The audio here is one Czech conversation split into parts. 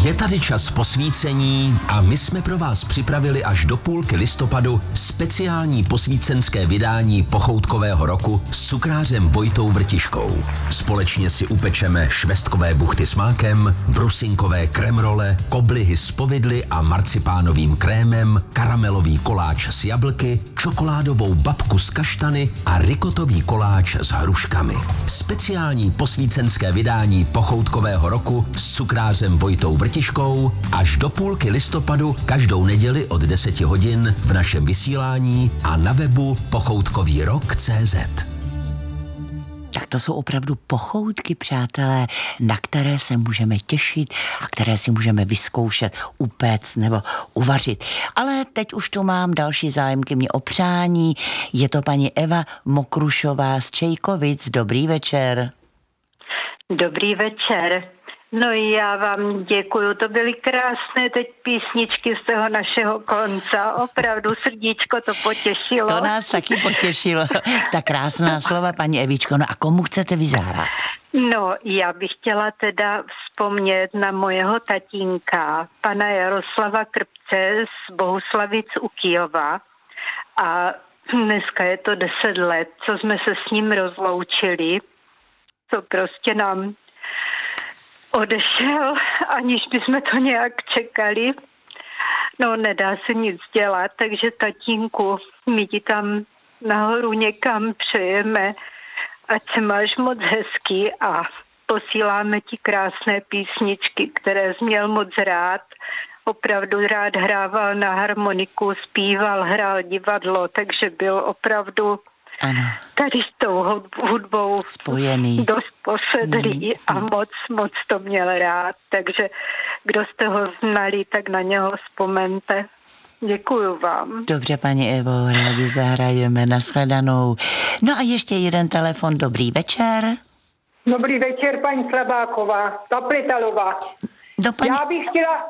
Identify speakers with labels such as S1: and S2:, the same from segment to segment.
S1: Je tady čas posvícení a my jsme pro vás připravili až do půlky listopadu speciální posvícenské vydání pochoutkového roku s cukrářem Vojtou Vrtiškou. Společně si upečeme švestkové buchty s mákem, brusinkové kremrole, koblihy s povidly a marcipánovým krémem, karamelový koláč s jablky, čokoládovou babku s kaštany a rikotový koláč s hruškami. Speciální posvícenské vydání pochoutkového roku s cukrářem Vojtou Vrtiškou až do půlky listopadu každou neděli od 10 hodin v našem vysílání a na webu pochoutkovýrok.cz.
S2: Tak to jsou opravdu pochoutky, přátelé, na které se můžeme těšit a které si můžeme vyzkoušet, upéct nebo uvařit. Ale teď už tu mám další zájemky mě o přání. Je to paní Eva Mokrušová z Čejkovic. Dobrý večer.
S3: Dobrý večer. No já vám děkuju, to byly krásné teď písničky z toho našeho konca, opravdu srdíčko to potěšilo.
S2: To nás taky potěšilo, ta krásná slova, paní Evičko. No a komu chcete vy zahrát?
S3: No, já bych chtěla teda vzpomnět na mojeho tatínka, pana Jaroslava Krpce z Bohuslavic u Kyjova a dneska je to 10 let, co jsme se s ním rozloučili, co prostě nám odešel, aniž bychom to nějak čekali. No, nedá se nic dělat, takže tatínku, my ti tam nahoru někam přejeme, ať se máš moc hezký a posíláme ti krásné písničky, které jsi měl moc rád. Opravdu rád hrával na harmoniku, zpíval, hrál divadlo, takže byl opravdu tady s tou hudbou
S2: spojený,
S3: dost posedlý a moc to měl rád. Takže kdo jste ho znali, tak na něho vzpomeňte. Děkuju vám.
S2: Dobře, paní Evo, rádi zahrajeme, nashledanou. No a ještě jeden telefon, dobrý večer.
S4: Dobrý večer, paní Slabáková, Zapletalová. Já bych chtěla,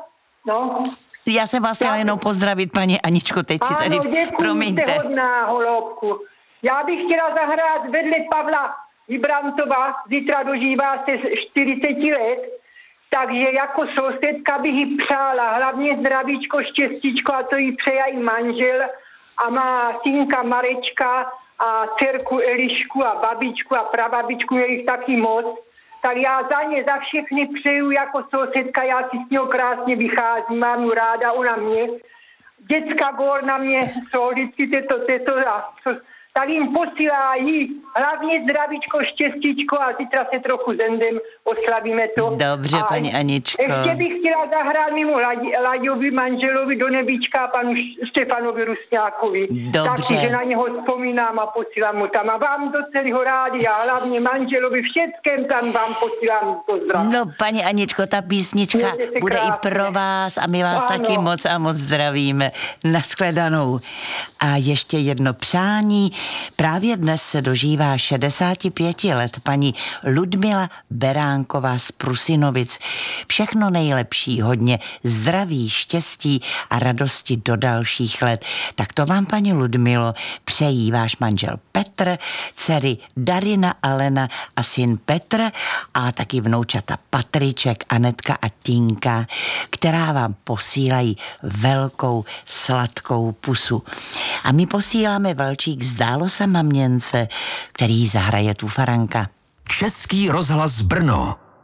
S2: Já jsem vás chtěla jenom pozdravit, paní Aničko, teď si tady promiňte.
S4: Ano, děkuji, hodná holubku. Já bych chtěla zahrát vedle Pavla Vibrantova, zítra dožívá se 40 let, takže jako sousedka bych jí přála hlavně zdravíčko, štěstíčko a to jí přeje i manžel a má synka Marečka a dcerku Elišku a babičku a prababičku, je jich taky moc. Tak já za ně, za všechny přeju jako sousedka, já si s něho krásně vycházím, mám ju ráda, ona mě. Děcka gor na mě jsou vždycky tyto tak jim posílají hlavně zdravíčko, štěstíčko a zítra se trochu zendem oslavíme to.
S2: Dobře, paní Aničko.
S4: Ještě bych chtěla zahrát mimo Laďovi manželovi do nebíčka a panu Štefanovi Rusňákovi.
S2: Dobře.
S4: Takže na něho vzpomínám a posílám mu tam. A vám do celého rádia, a hlavně manželovi všetkém tam vám posílám pozdrav.
S2: No, paní Aničko, ta písnička bude krásně i pro vás a my vás taky moc a moc zdravíme. Nashledanou. A ještě jedno přání. Právě dnes se dožívá 65 let paní Ludmila Beránková z Prusinovic. Všechno nejlepší, hodně zdraví, štěstí a radosti do dalších let. Tak to vám, paní Ludmilo, přejí váš manžel Petr, dcery Darina, Alena a syn Petr a taky vnoučata Patriček, Anetka a Tinka, která vám posílají velkou sladkou pusu. A my posíláme valčík Zdálo se maměnce, který zahraje tu Faranka.
S1: Český rozhlas Brno.